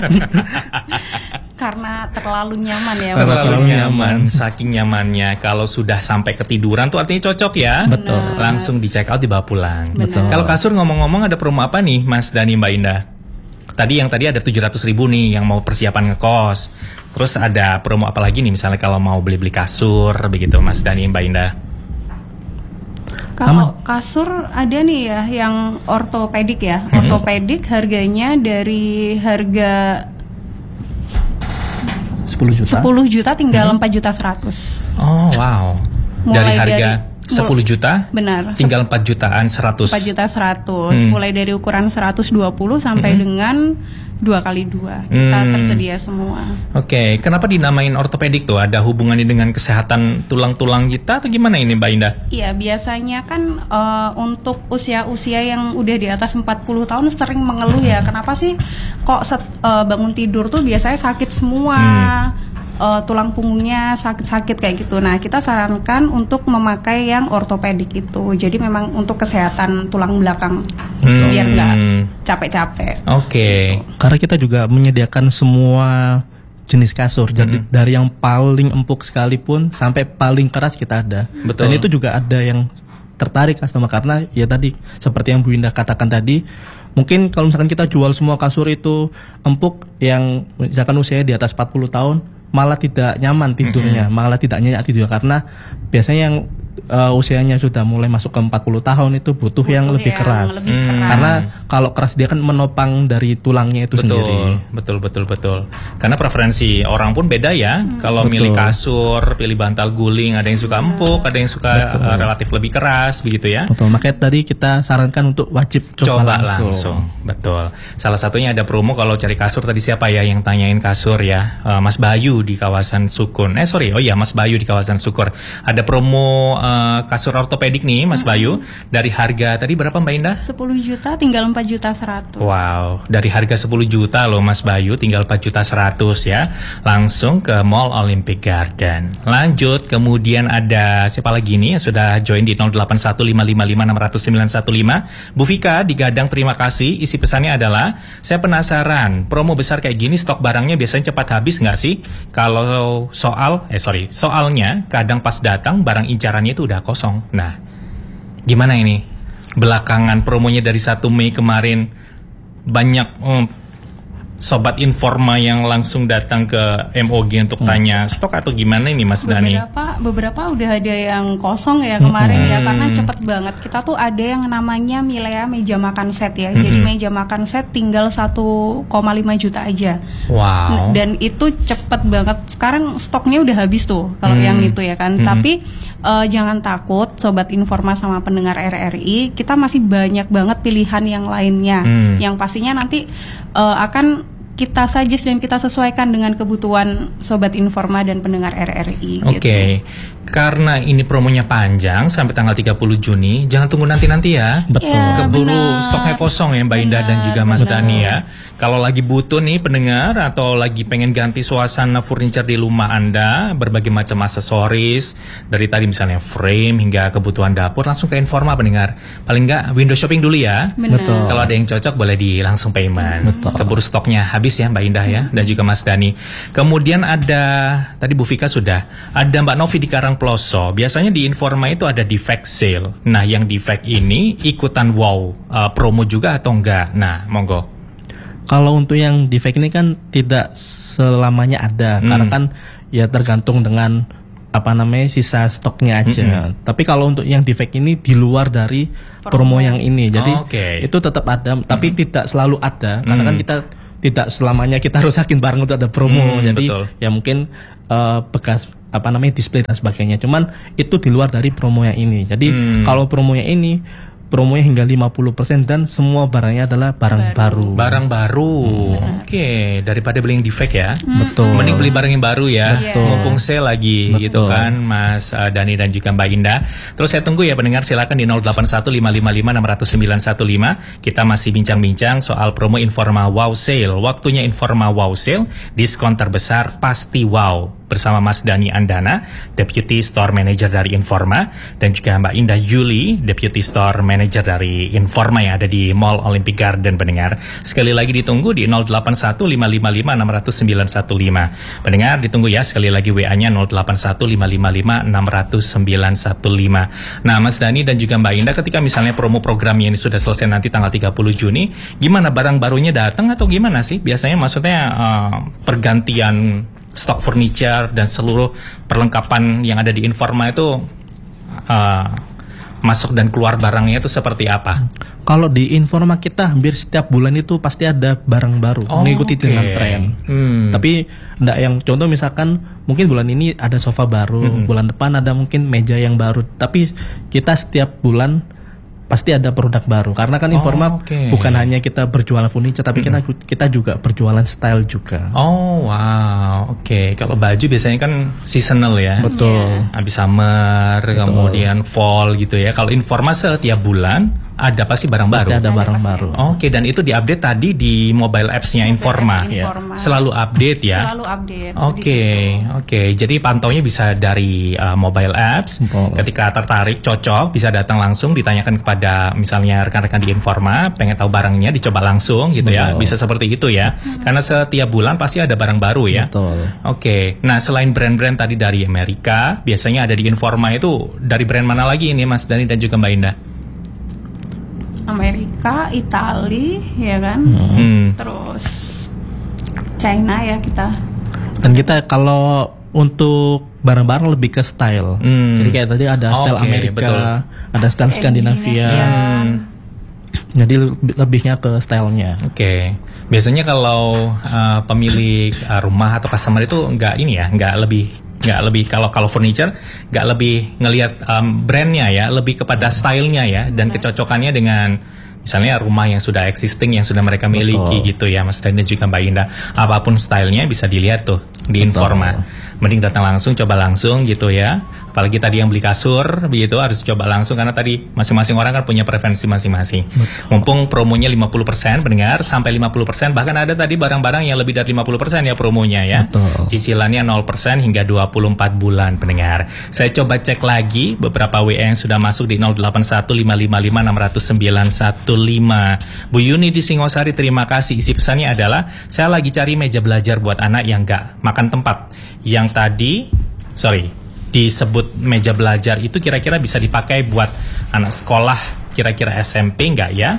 Karena terlalu nyaman ya. Terlalu Terlalu nyaman. nyaman, saking nyamannya. Kalau sudah sampai ketiduran tuh artinya cocok ya. Betul. Langsung di check out, dibawa pulang. Betul. Kalau kasur ngomong-ngomong ada promo apa nih Mas Dani Mbak Indah? Tadi yang tadi ada tujuh ratus ribu nih yang mau persiapan ngekos. Terus ada promo apa lagi nih misalnya kalau mau beli-beli kasur begitu Mas Dani Mbak Indah? Kalau kasur ada nih ya yang ortopedik ya. Ortopedik harganya dari harga sepuluh juta. sepuluh juta tinggal empat juta seratus. Oh wow. Mulai dari harga dari- sepuluh juta Benar. tinggal empat jutaan seratus. empat juta seratus. Hmm. Mulai dari ukuran seratus dua puluh sampai dengan dua kali dua. Kita Hmm. tersedia semua. Oke, kenapa dinamain ortopedik tuh? Ada hubungannya dengan kesehatan tulang-tulang kita atau gimana ini Mbak Indah? Iya, biasanya kan eh, untuk usia-usia yang udah di atas empat puluh tahun sering mengeluh ya. Kenapa sih kok set- eh, bangun tidur tuh biasanya sakit semua? eh, tulang punggungnya sakit-sakit kayak gitu. Nah, kita sarankan untuk memakai yang ortopedik itu. Jadi memang untuk kesehatan tulang belakang Hmm. biar nggak capek-capek. Oke. Karena kita juga menyediakan semua jenis kasur. Jadi dari yang paling empuk sekalipun sampai paling keras kita ada. Betul. Dan itu juga ada yang tertarik customer karena ya tadi seperti yang Bu Indah katakan tadi, mungkin kalau misalkan kita jual semua kasur itu empuk yang misalkan usianya di atas empat puluh tahun malah tidak nyaman tidurnya, malah tidak nyenyak tidur karena biasanya yang uh, usianya sudah mulai masuk ke empat puluh tahun itu butuh, Butuh yang lebih yang keras. lebih Hmm. keras. Karena kalau keras dia kan menopang dari tulangnya itu Betul, sendiri. betul, betul, betul. Karena preferensi orang pun beda ya. Kalau Betul. milih kasur, pilih bantal guling, ada yang suka empuk, ada yang suka uh, relatif lebih keras, begitu ya. Betul, makanya tadi kita sarankan untuk wajib coba, Coba langsung. langsung. Betul. Salah satunya ada promo kalau cari kasur tadi siapa ya yang tanyain kasur ya? Uh, Mas Bayu di kawasan Sukun. Eh sorry, oh iya Mas Bayu di kawasan Sukur. Ada promo uh, kasur ortopedik nih Mas Bayu dari harga tadi berapa Mbak Indah? sepuluh juta tinggal empat juta seratus. Wow, dari harga sepuluh juta loh Mas Bayu tinggal empat juta seratus ya. Langsung ke Mall Olympic Garden. Lanjut, kemudian ada siapa lagi nih yang sudah join di nol delapan satu lima lima lima enam nol sembilan satu lima. Bu Vika di Gadang, terima kasih. Isi pesannya adalah, saya penasaran, promo besar kayak gini stok barangnya biasanya cepat habis nggak sih? Kalau soal, eh sorry, soalnya kadang pas datang barang incarannya itu udah kosong. Nah, gimana ini? Belakangan promonya dari satu Mei kemarin banyak hmm, sobat Informa yang langsung datang ke M O G untuk hmm. tanya stok atau gimana ini Mas Dani? Beberapa beberapa udah ada yang kosong ya kemarin hmm. ya, karena cepet banget. Kita tuh ada yang namanya Milea meja makan set ya. Hmm. Jadi meja makan set tinggal satu koma lima juta aja. Wow. Dan itu cepet banget. Sekarang stoknya udah habis tuh kalau hmm. yang itu ya kan. Hmm. Tapi uh, jangan takut sobat Informa sama pendengar R R I, kita masih banyak banget pilihan yang lainnya. Hmm. Yang pastinya nanti uh, akan kita suggest dan kita sesuaikan dengan kebutuhan sobat Informa dan pendengar R R I. Oke, okay. Gitu. Karena ini promonya panjang sampai tanggal tiga puluh Juni, jangan tunggu nanti-nanti ya. Betul. Ya, keburu bener. Stoknya kosong ya Mbak Indah bener, dan juga Mas bener. Dani ya. Kalau lagi butuh nih pendengar atau lagi pengen ganti suasana furniture di rumah Anda, berbagai macam aksesoris dari tadi misalnya frame hingga kebutuhan dapur, langsung ke Informa pendengar. Paling nggak window shopping dulu ya. Betul. Kalau ada yang cocok boleh di langsung payment. Betul. Keburu stoknya habis ya Mbak Indah ya dan juga Mas Dani. Kemudian ada tadi Bu Vika sudah, ada Mbak Novi di Karangploso. Biasanya di Informa itu ada defect sale. Nah, yang defect ini ikutan wow uh, promo juga atau enggak? Nah, monggo. Kalau untuk yang defect ini kan tidak selamanya ada, hmm. karena kan ya tergantung dengan apa namanya sisa stoknya aja. Mm-hmm. Tapi kalau untuk yang defect ini di luar dari promo, promo yang ini, jadi oh, okay. itu tetap ada, tapi mm-hmm. tidak selalu ada, karena mm. kan kita tidak selamanya kita rusakin barang untuk ada promo. Mm, jadi betul. Ya mungkin uh, bekas apa namanya display dan sebagainya. Cuman itu di luar dari promo yang ini. Jadi mm. kalau promonya ini promonya hingga lima puluh persen dan semua barangnya adalah barang baru. Barang baru. Hmm. Oke, okay. Daripada beli yang defect ya. Hmm. Betul. Mending beli barang yang baru ya. Betul. Mumpung sale lagi. Betul. Gitu kan Mas uh, Dani dan juga Mbak Indah. Terus saya tunggu ya pendengar, silakan di nol delapan satu lima lima lima enam nol sembilan satu lima. Kita masih bincang-bincang soal promo Informa Wow Sale. Waktunya Informa Wow Sale, diskon terbesar pasti wow. Bersama Mas Dani Andana, Deputy Store Manager dari Informa, dan juga Mbak Indah Yuli, Deputy Store Manager dari Informa yang ada di Mall Olympic Garden pendengar. Sekali lagi ditunggu di nol delapan satu lima lima lima enam nol sembilan satu lima. Pendengar ditunggu ya, sekali lagi W A-nya nol delapan satu lima lima lima enam nol sembilan satu lima. Nah Mas Dani dan juga Mbak Indah, ketika misalnya promo programnya ini sudah selesai nanti tanggal tiga puluh Juni, gimana barang barunya datang atau gimana sih? Biasanya maksudnya uh, pergantian stok furniture dan seluruh perlengkapan yang ada di Informa itu uh, masuk dan keluar barangnya itu seperti apa? Kalau di Informa kita hampir setiap bulan itu pasti ada barang baru, oh, mengikuti okay. dengan tren. Hmm. Tapi enggak yang contoh misalkan mungkin bulan ini ada sofa baru, hmm. bulan depan ada mungkin meja yang baru. Tapi kita setiap bulan pasti ada produk baru, karena kan Informa oh, okay. bukan hanya kita berjualan furniture, tapi mm-hmm. kita kita juga berjualan style juga. Oh wow, oke. Okay. Kalau baju biasanya kan seasonal ya. Betul. Habis summer, betul. Kemudian fall gitu ya. Kalau Informa setiap bulan ada pasti barang pasti baru. ada barang ada baru. Oke, okay, dan itu diupdate tadi di mobile apps-nya Informa. Informa. Ya. Selalu update ya. Selalu update. Oke, okay, oke. Okay. Jadi pantaunya bisa dari uh, mobile apps. Oh. Ketika tertarik, cocok, bisa datang langsung ditanyakan kepada misalnya rekan-rekan di Informa, pengen tahu barangnya, dicoba langsung gitu ya. Betul. Bisa seperti itu ya. Hmm. Karena setiap bulan pasti ada barang baru ya. Betul. Oke. Okay. Nah, selain brand-brand tadi dari Amerika, biasanya ada di Informa itu dari brand mana lagi ini Mas Dani dan juga Mbak Indah? Amerika, Itali, ya kan, hmm. terus China ya kita. Dan kita kalau untuk barang-barang lebih ke style. Hmm. Jadi kayak tadi ada style okay, Amerika, betul. Ada style Skandinavia. Hmm. Jadi lebihnya ke stylenya. Oke. Okay. Biasanya kalau uh, pemilik uh, rumah atau customer itu nggak ini ya, nggak lebih nggak lebih kalau kalau furniture nggak lebih ngelihat um, brandnya ya, lebih kepada stylenya ya dan kecocokannya dengan misalnya rumah yang sudah existing yang sudah mereka miliki. Betul. Gitu ya Mas Dani dan juga Mbak Indah. Apapun stylenya bisa dilihat tuh di Informa. Mending datang langsung, coba langsung gitu ya. Apalagi tadi yang beli kasur begitu harus coba langsung karena tadi masing-masing orang kan punya preferensi masing-masing. Betul. Mumpung promonya lima puluh persen pendengar sampai lima puluh persen, bahkan ada tadi barang-barang yang lebih dari lima puluh persen ya promonya ya. Betul. Cicilannya nol persen hingga dua puluh empat bulan pendengar. Saya coba cek lagi beberapa W A yang sudah masuk di nol delapan satu lima lima lima enam nol sembilan satu lima. Bu Yuni di Singosari, terima kasih. Isi pesannya adalah saya lagi cari meja belajar buat anak yang nggak makan tempat. Yang tadi sorry disebut meja belajar itu kira-kira bisa dipakai buat anak sekolah kira-kira S M P nggak ya?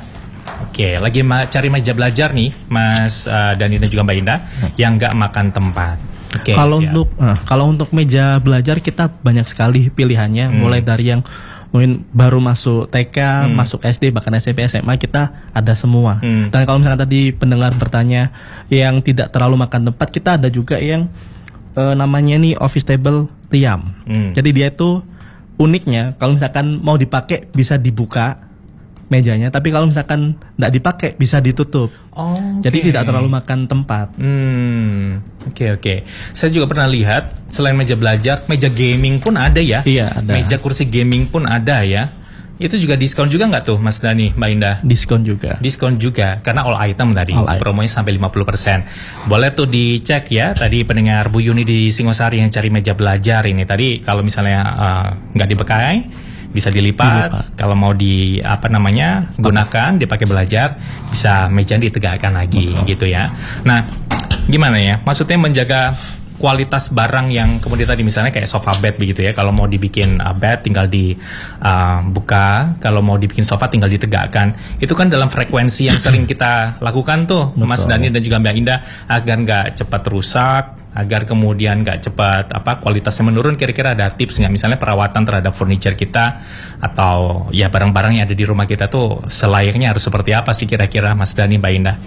Oke, lagi ma- cari meja belajar nih, Mas uh, Dani dan juga Mbak Indah, yang nggak makan tempat. Oke, kalau siap. untuk nah, kalau untuk meja belajar kita banyak sekali pilihannya, hmm. mulai dari yang mungkin baru masuk T K, hmm. masuk S D, bahkan S M P, S M A kita ada semua. Hmm. Dan kalau misalnya tadi pendengar bertanya yang tidak terlalu makan tempat, kita ada juga yang uh, namanya nih office table Tiam. Hmm. Jadi dia itu uniknya kalau misalkan mau dipakai bisa dibuka mejanya, tapi kalau misalkan nggak dipakai bisa ditutup. Oh, okay. Jadi tidak terlalu makan tempat. Hmm, oke okay, oke. Okay. Saya juga pernah lihat selain meja belajar, meja gaming pun ada ya. Iya ada. Meja kursi gaming pun ada ya. Itu juga diskon juga nggak tuh, Mas Dani, Mbak Indah? Diskon juga. Diskon juga, karena all item tadi, all promonya sampai lima puluh persen. Boleh tuh dicek ya, tadi pendengar Bu Yuni di Singosari yang cari meja belajar ini. Tadi kalau misalnya uh, nggak dipakai, bisa dilipat. dilipat. Kalau mau di apa namanya gunakan, dipakai belajar, bisa meja ditegakkan lagi. Betul. Gitu ya. Nah, gimana ya? Maksudnya menjaga kualitas barang yang kemudian tadi misalnya kayak sofa bed begitu ya. Kalau mau dibikin uh, bed tinggal dibuka, uh, kalau mau dibikin sofa tinggal ditegakkan. Itu kan dalam frekuensi yang sering kita lakukan tuh, betul. Mas Dani dan juga Mbak Indah, agar nggak cepat rusak, agar kemudian nggak cepat apa kualitasnya menurun. Kira-kira ada tips nggak, misalnya perawatan terhadap furniture kita atau ya barang-barang yang ada di rumah kita tuh selayaknya harus seperti apa sih kira-kira, Mas Dani, Mbak Indah?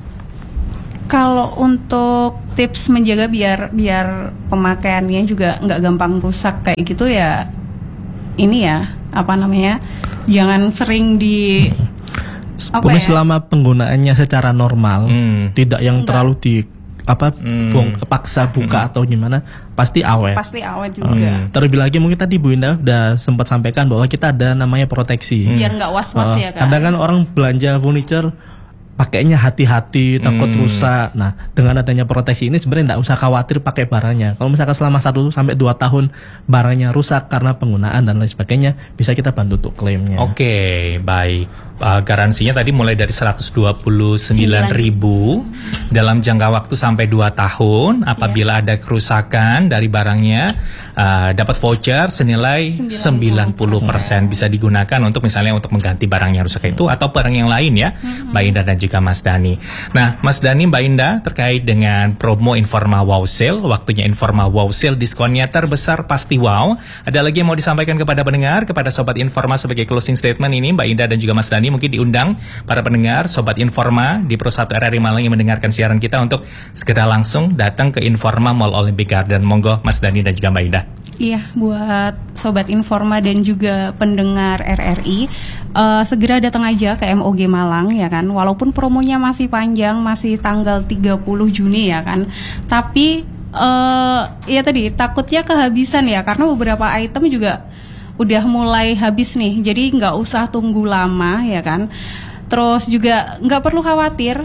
Kalau untuk tips menjaga biar biar pemakaiannya juga nggak gampang rusak kayak gitu ya, ini ya apa namanya, jangan sering di apa ya? Selama penggunaannya secara normal, hmm. tidak yang Enggak. terlalu di apa hmm. buang, paksa buka hmm. atau gimana, pasti awet. Pasti awet juga. Hmm. Terlebih lagi mungkin tadi Bu Indah udah sempat sampaikan bahwa kita ada namanya proteksi. Biar nggak was-was uh, ya kan. Kadang kan orang belanja furniture pakainya hati-hati, takut hmm. rusak. Nah, dengan adanya proteksi ini sebenarnya nggak usah khawatir pakai barangnya. Kalau misalkan selama satu sampai dua tahun barangnya rusak karena penggunaan dan lain sebagainya, bisa kita bantu untuk klaimnya. Oke, okay, baik. Uh, garansinya tadi mulai dari seratus dua puluh sembilan ribu dalam jangka waktu sampai dua tahun. Apabila yeah. ada kerusakan dari barangnya, uh, dapat voucher senilai sembilan puluh persen bisa digunakan untuk misalnya untuk mengganti barang yang rusak itu atau barang yang lain ya, mm-hmm. Mbak Indah dan juga Mas Dani. Nah, Mas Dani, Mbak Indah, terkait dengan promo Informa Wow Sale, waktunya Informa Wow Sale, diskonnya terbesar pasti wow. Ada lagi yang mau disampaikan kepada pendengar, kepada Sobat Informa sebagai closing statement ini, Mbak Indah dan juga Mas Dani, mungkin diundang para pendengar Sobat Informa di Pro satu R R I Malang yang mendengarkan siaran kita untuk segera langsung datang ke Informa Mall Olympic Garden. Monggo Mas Dani dan juga Mbak Indah. Iya, buat Sobat Informa dan juga pendengar R R I, uh, segera datang aja ke M O G Malang ya kan. Walaupun promonya masih panjang, masih tanggal tiga puluh Juni ya kan. Tapi uh, ya tadi takutnya kehabisan ya, karena beberapa item juga udah mulai habis nih. Jadi nggak usah tunggu lama ya kan. Terus juga nggak perlu khawatir,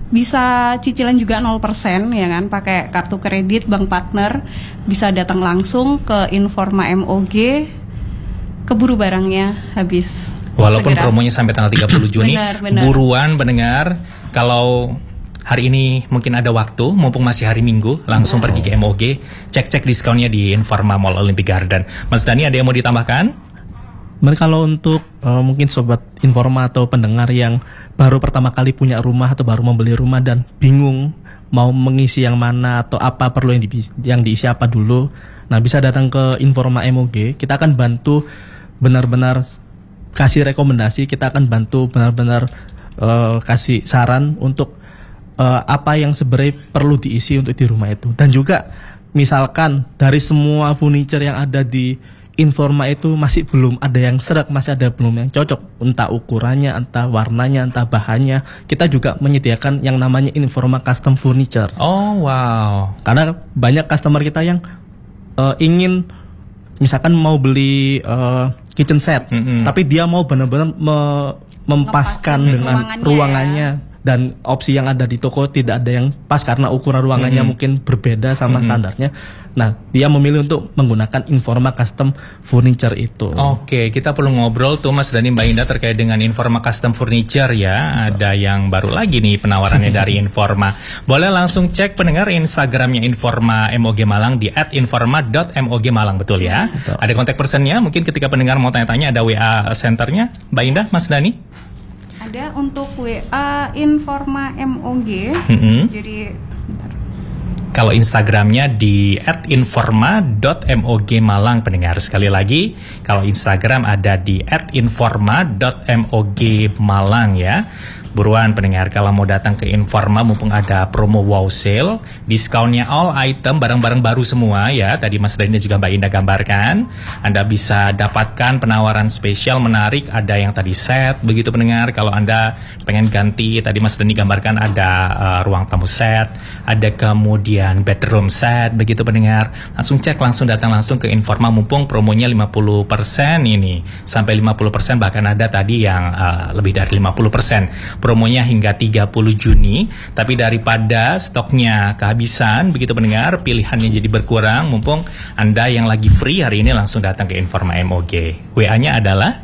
bisa cicilan juga nol persen ya kan, pakai kartu kredit bank partner, bisa datang langsung ke Informa M O G, keburu barangnya habis. Walaupun segera. Promonya sampai tanggal tiga puluh Juni, benar, benar. Buruan pendengar, kalau hari ini mungkin ada waktu, mumpung masih hari Minggu, langsung benar. Pergi ke M O G, cek-cek diskonnya di Informa Mall Olympic Garden. Mas Dani, ada yang mau ditambahkan? Mereka kalau untuk uh, mungkin Sobat Informa atau pendengar yang baru pertama kali punya rumah atau baru membeli rumah dan bingung mau mengisi yang mana atau apa perlu yang, di, yang diisi apa dulu, nah bisa datang ke Informa M O G. Kita akan bantu benar-benar kasih rekomendasi, kita akan bantu benar-benar uh, kasih saran untuk uh, apa yang sebenarnya perlu diisi untuk di rumah itu. Dan juga misalkan dari semua furniture yang ada di Informa itu masih belum ada yang serak, masih ada belum yang cocok, entah ukurannya, entah warnanya, entah bahannya. Kita juga menyediakan yang namanya Informa Custom Furniture. Oh wow. Karena banyak customer kita yang uh, ingin misalkan mau beli uh, kitchen set, mm-hmm. tapi dia mau benar-benar me- mempaskan dengan ruangannya, ruangannya ya. Dan opsi yang ada di toko tidak ada yang pas karena ukuran ruangannya mm-hmm. mungkin berbeda sama mm-hmm. standarnya. Nah, dia memilih untuk menggunakan Informa Custom Furniture itu. Oke, kita perlu ngobrol tuh Mas Dani, Mbak Indah terkait dengan Informa Custom Furniture ya. Ada yang baru lagi nih penawarannya dari Informa. Boleh langsung cek pendengar Instagramnya Informa M O G Malang di at informa dot m o g malang, betul ya? Betul. Ada kontak personnya, mungkin ketika pendengar mau tanya-tanya ada W A centernya, Mbak Indah, Mas Dani? Ada untuk W A Informa M O G. Mm-hmm. Jadi bentar. Kalau Instagramnya di at informa dot mog malang pendengar. Sekali lagi, kalau Instagram ada di at informa dot mog malang ya. Buruan pendengar, kalau mau datang ke Informa mumpung ada promo wow sale, diskonnya all item, barang-barang baru semua ya. Tadi Mas Dani juga Mbak Indah gambarkan. Anda bisa dapatkan penawaran spesial menarik, ada yang tadi set begitu pendengar. Kalau Anda pengen ganti, tadi Mas Dani gambarkan ada uh, ruang tamu set, ada kemudian bedroom set begitu pendengar. Langsung cek, langsung datang langsung ke Informa mumpung promonya lima puluh persen ini. Sampai lima puluh persen, bahkan ada tadi yang uh, lebih dari lima puluh persen. Promonya hingga tiga puluh Juni, tapi daripada stoknya kehabisan begitu pendengar, pilihannya jadi berkurang, mumpung Anda yang lagi free hari ini langsung datang ke Informa M O G. W A-nya adalah?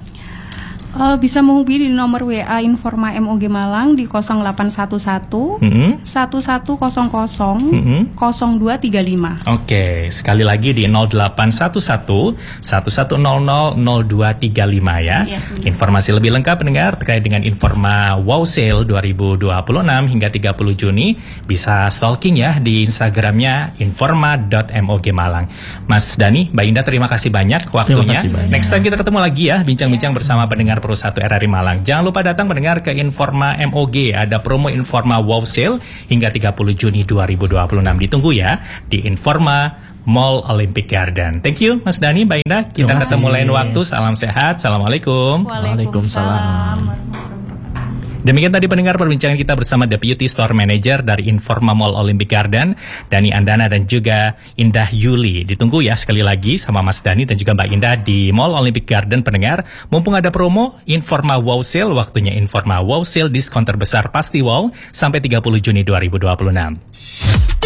Uh, bisa menghubungi di nomor W A Informa M O G Malang di nol delapan satu satu satu satu nol nol nol dua tiga lima. Oke, sekali lagi di nol delapan satu satu satu satu nol nol nol dua tiga lima ya. Ya. Informasi lebih lengkap pendengar terkait dengan Informa Wow Sale dua ribu dua puluh enam hingga tiga puluh Juni bisa stalking ya di Instagramnya informa dot mog malang. Mas Dani, Mbak Indah, terima kasih banyak waktunya. Kasih banyak. Next time kita ketemu lagi ya, bincang-bincang ya. bersama pendengar Pro satu R R I Malang. Jangan lupa datang mendengar ke Informa M O G. Ada promo Informa Wow Sale hingga tiga puluh Juni dua ribu dua puluh enam. Ditunggu ya di Informa Mall Olympic Garden. Thank you Mas Dani, Mbak Indah. Kita ketemu lain waktu. Salam sehat. Assalamualaikum. Waalaikumsalam. Demikian tadi pendengar perbincangan kita bersama Deputy Store Manager dari Informa Mall Olympic Garden, Dani Andana dan juga Indah Yuli. Ditunggu ya sekali lagi sama Mas Dani dan juga Mbak Indah di Mall Olympic Garden pendengar. Mumpung ada promo Informa Wow Sale, waktunya Informa Wow Sale diskon terbesar pasti wow sampai tiga puluh Juni dua ribu dua puluh enam.